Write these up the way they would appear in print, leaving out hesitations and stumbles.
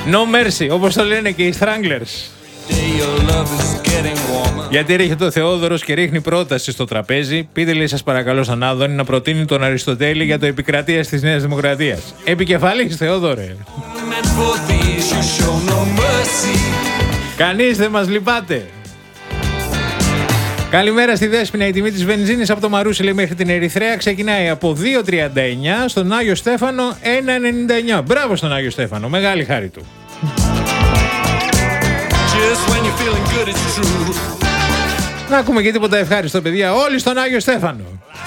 No mercy, όπως το λένε και οι Stranglers. Γιατί έρχεται ο Θεόδωρος και ρίχνει πρόταση στο τραπέζι. Πείτε, λέει, σας παρακαλώ, στον Άδωνη να προτείνει τον Αριστοτέλη για το επικρατείας της Νέας Δημοκρατίας. Επικεφαλής, Θεόδωρε. Κανείς δεν μας λυπάται. Καλημέρα στη Δέσποινα. Η τιμή της βενζίνης από το Μαρούσι, λέει, μέχρι την Ερυθρέα ξεκινάει από 2,39, στον Άγιο Στέφανο 1,99. Μπράβο στον Άγιο Στέφανο, μεγάλη χάρη του. Να ακούμε και τίποτα ευχάριστο, παιδιά. Όλοι στον Άγιο Στέφανο.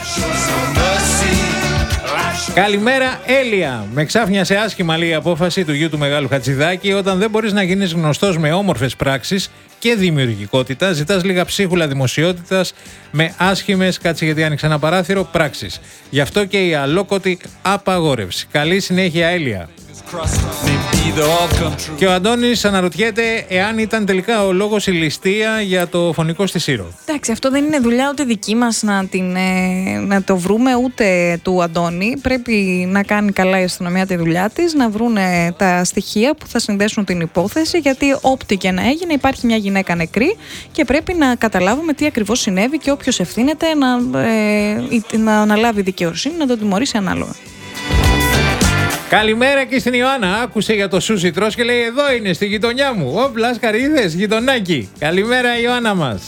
Καλημέρα, Έλια. Με ξάφνιασε άσχημα, λέει, η απόφαση του γιου του Μεγάλου Χατζηδάκη. Όταν δεν μπορείς να γίνεις γνωστός με όμορφες πράξεις και δημιουργικότητα, ζητάς λίγα ψίχουλα δημοσιότητας με άσχημες, κάτσε γιατί άνοιξε ένα παράθυρο, πράξεις. Γι' αυτό και η αλόκοτη απαγόρευση. Καλή συνέχεια, Έλια. Και ο Αντώνης αναρωτιέται εάν ήταν τελικά ο λόγος η ληστεία για το φωνικό στη Σύρο. Εντάξει, αυτό δεν είναι δουλειά ούτε δική μας να το βρούμε, ούτε του Αντώνη. Πρέπει να κάνει καλά η αστυνομία τη δουλειά της, να βρούνε τα στοιχεία που θα συνδέσουν την υπόθεση, γιατί όπτι και να έγινε υπάρχει μια γυναίκα νεκρή και πρέπει να καταλάβουμε τι ακριβώς συνέβη και όποιος ευθύνεται να αναλάβει δικαιοσύνη, να τον τιμωρήσει ανάλογα. Καλημέρα και στην Ιωάννα. Άκουσε για το σούσι τρως και λέει: εδώ είναι στη γειτονιά μου. Όπλα, σκαρίδες, γειτονάκι. Καλημέρα, Ιωάννα μας.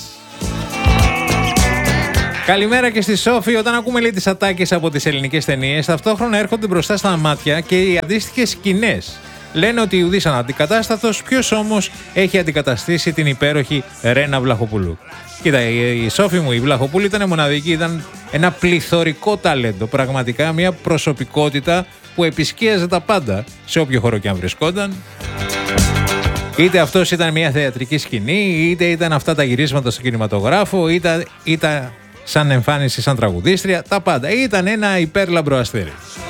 Καλημέρα και στη Σόφη. Όταν ακούμε, λέει, τις ατάκες από τις ελληνικές ταινίες, ταυτόχρονα έρχονται μπροστά στα μάτια και οι αντίστοιχες σκηνές. Λένε ότι ουδής αναντικατάστατος, ποιος όμως έχει αντικαταστήσει την υπέροχη Ρένα Βλαχοπούλου. Κοίτα, η Σόφη μου, η Βλαχοπούλου ήταν μοναδική, ήταν ένα πληθωρικό ταλέντο. Πραγματικά μια προσωπικότητα που επισκίαζε τα πάντα σε όποιο χώρο και αν βρισκόταν. Είτε αυτός ήταν μια θεατρική σκηνή, είτε ήταν αυτά τα γυρίσματα στο κινηματογράφο, είτε ήταν σαν εμφάνιση σαν τραγουδίστρια, τα πάντα. Ήταν ένα υπέρλαμπρο αστέρι.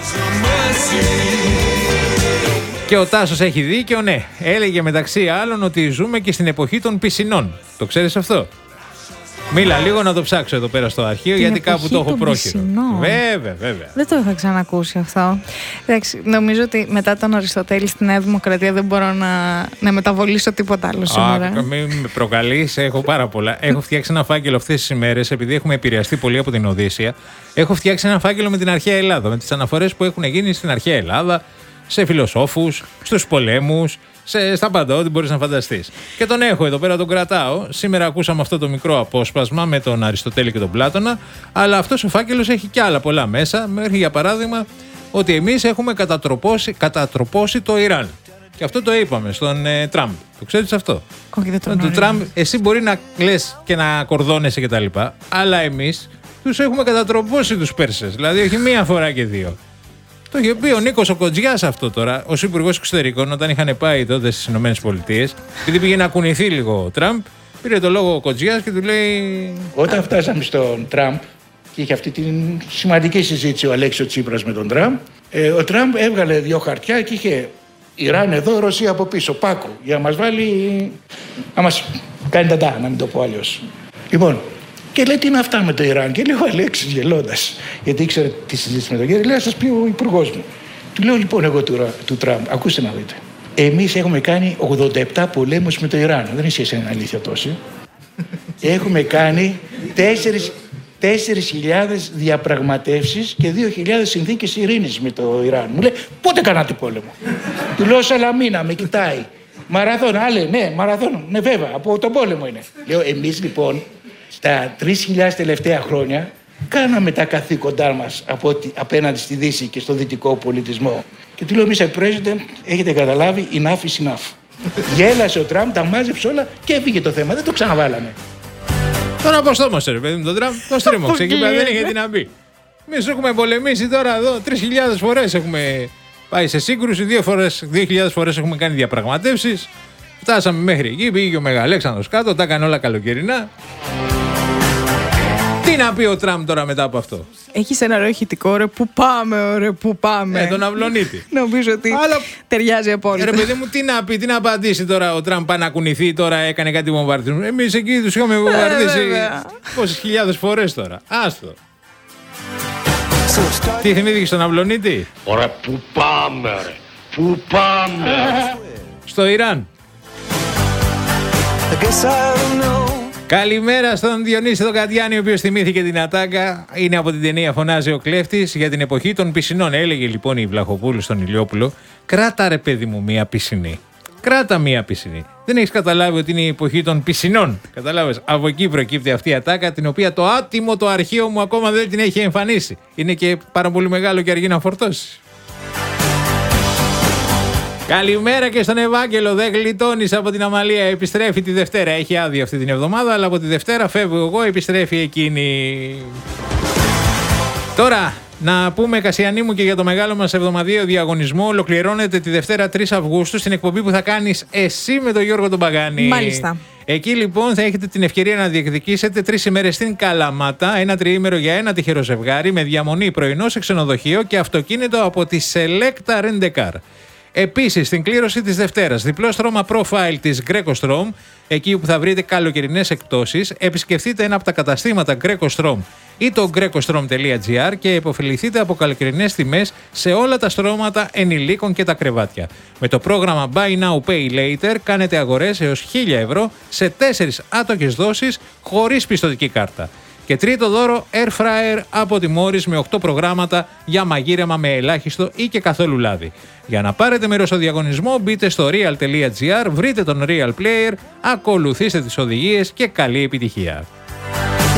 Και ο Τάσος έχει δίκιο, ναι. Έλεγε μεταξύ άλλων ότι ζούμε και στην εποχή των πισινών. Το ξέρεις αυτό? Μίλα λίγο να το ψάξω εδώ πέρα στο αρχείο, γιατί κάπου το έχω πρόχειρο. Βέβαια. Δεν το είχα ξανακούσει αυτό. Εντάξει, νομίζω ότι μετά τον Αριστοτέλη στη Νέα Δημοκρατία δεν μπορώ να μεταβολήσω τίποτα άλλο σήμερα. Μην με προκαλείς, έχω πάρα πολλά. Έχω φτιάξει ένα φάκελο αυτές τις ημέρες, επειδή έχουμε επηρεαστεί πολύ από την Οδύσσεια. Έχω φτιάξει ένα φάκελο με την αρχαία Ελλάδα, με τις αναφορές που έχουν γίνει στην αρχαία Ελλάδα, σε φιλοσόφους, στους πολέμους, στα πάντα, ό,τι μπορείς να φανταστείς. Και τον έχω εδώ πέρα, τον κρατάω. Σήμερα ακούσαμε αυτό το μικρό απόσπασμα με τον Αριστοτέλη και τον Πλάτωνα, αλλά αυτός ο φάκελος έχει κι άλλα πολλά μέσα. Μέχρι για παράδειγμα ότι εμείς έχουμε κατατροπώσει το Ιράν. Και αυτό το είπαμε στον Τραμπ. Το ξέρεις αυτό? Όχι, δεν το γνωρίζω. Το Τραμπ, εσύ μπορεί να λες και να κορδώνεσαι κτλ. Αλλά εμείς τους έχουμε κατατροπώσει τους Πέρσες. Δηλαδή όχι μία φορά και δύο. Το είχε πει ο Νίκος ο Κοντζιάς αυτό τώρα, ως Υπουργός Εξωτερικών, όταν είχαν πάει τότε στις ΗΠΑ, επειδή πήγε να κουνηθεί λίγο ο Τραμπ, πήρε το λόγο ο Κοντζιάς και του λέει. Όταν φτάσαμε στον Τραμπ και είχε αυτή τη σημαντική συζήτηση ο Αλέξης Τσίπρας με τον Τραμπ, ο Τραμπ έβγαλε 2 χαρτιά και είχε Ιράν εδώ, Ρωσία από πίσω, Πάκο, για να μας βάλει. να μας κάνει ταντά, να μην το πω αλλιώς. Λοιπόν. Και λέει τι είναι αυτά με το Ιράν. Και λέει ο Αλέξης γελώντας, γιατί ήξερε τη συζήτηση με τον κύριο, λέει: σας πει ο υπουργός μου. Του λέω λοιπόν εγώ του Τραμπ, ακούστε να δείτε. Εμείς έχουμε κάνει 87 πολέμους με το Ιράν. Δεν είναι αλήθεια τόση. Έχουμε κάνει 4.000 διαπραγματεύσεις και 2.000 συνθήκες ειρήνης με το Ιράν. Μου λέει: πότε κάνατε πόλεμο? Του λέω: Σαλαμίνα, με κοιτάει. Μαραθώνα, λέει: ναι, μαραθώνα. Ναι, βέβαια, από τον πόλεμο είναι. Λέω: εμείς λοιπόν. Τα 3.000 τελευταία χρόνια κάναμε τα καθήκοντά μας απέναντι στη Δύση και στο δυτικό πολιτισμό. Και του λέω: Mr. President, έχετε καταλάβει, enough is enough. Γέλασε ο Τραμπ, τα μάζεψε όλα και έφυγε το θέμα. Δεν το ξαναβάλαμε. Τώρα πώς το όμως, ρε παιδί μου, τον Τραμπ, το στρίμωξε εκεί πέρα, δεν είχε τι να πει. Εμείς έχουμε πολεμήσει τώρα εδώ 3.000 φορές έχουμε πάει σε σύγκρουση, 2.000 φορές έχουμε κάνει διαπραγματεύσεις. Φτάσαμε μέχρι εκεί, πήγε ο Μεγαλέξανδρος κάτω, τα έκανε όλα καλοκαιρινά. Τι να πει ο Τραμπ τώρα μετά από αυτό? Έχεις ένα ωραίο ηχητικό, ρε, που πάμε, ωραία, που πάμε. Τον Αυλονίτη. Νομίζω ότι ταιριάζει απόλυτα. Ρε παιδί μου, τι να πει, τι να απαντήσει τώρα ο Τραμπ, πάει να κουνηθεί τώρα, έκανε κάτι βομβαρδισμό. Εμείς εκεί τους είχαμε βομβαρδίσει πόσες χιλιάδες φορές τώρα. Άστο. Τι θυμήθηκε στον Αυλονίτη? Ωραία, πού πάμε, ρε, πού πάμε. στο Ιράν. Καλημέρα στον Διονύση τον Κατιάνη, ο οποίος θυμήθηκε την ατάκα. Είναι από την ταινία Φωνάζει ο κλέφτης για την εποχή των πισινών. Έλεγε λοιπόν η Βλαχοπούλου στον Ηλιόπουλο: κράτα ρε παιδί μου μία πισινή. Κράτα μία πισινή. Δεν έχεις καταλάβει ότι είναι η εποχή των πισινών? Κατάλαβες? Από εκεί προκύπτει αυτή η ατάκα, την οποία το άτιμο το αρχείο μου ακόμα δεν την έχει εμφανίσει. Είναι και πάρα πολύ μεγάλο και αργεί να φορτώσει. Καλημέρα και στον Ευάγγελο. Δεν γλιτώνεις από την Αμαλία. Επιστρέφει τη Δευτέρα. Έχει άδεια αυτή την εβδομάδα, αλλά από τη Δευτέρα φεύγω εγώ, επιστρέφει εκείνη. Τώρα, να πούμε, Κασιανή μου, και για το μεγάλο μας εβδομαδιαίο διαγωνισμό. Ολοκληρώνεται τη Δευτέρα 3 Αυγούστου στην εκπομπή που θα κάνεις εσύ με τον Γιώργο τον Παγάνη. Μάλιστα. Εκεί λοιπόν θα έχετε την ευκαιρία να διεκδικήσετε 3 ημέρες στην Καλαμάτα, ένα τριήμερο για ένα τυχερό ζευγάρι με διαμονή πρωινό σε ξενοδοχείο και αυτοκίνητο από τη Selecta Rent a Car. Επίσης, στην κλήρωση της Δευτέρας, διπλό στρώμα profile της Greco Strom, εκεί που θα βρείτε καλοκαιρινές εκπτώσεις, επισκεφτείτε ένα από τα καταστήματα Greco Strom ή το grecostrom.gr και επωφεληθείτε από καλοκαιρινές τιμές σε όλα τα στρώματα ενηλίκων και τα κρεβάτια. Με το πρόγραμμα Buy Now Pay Later κάνετε αγορές έως 1.000 ευρώ σε 4 άτοκες δόσεις χωρίς πιστωτική κάρτα. Και τρίτο δώρο, Air Fryer από τη Morris με 8 προγράμματα για μαγείρεμα με ελάχιστο ή και καθόλου λάδι. Για να πάρετε μέρος στο διαγωνισμό, μπείτε στο real.gr, βρείτε τον Real Player, ακολουθήστε τις οδηγίες και καλή επιτυχία.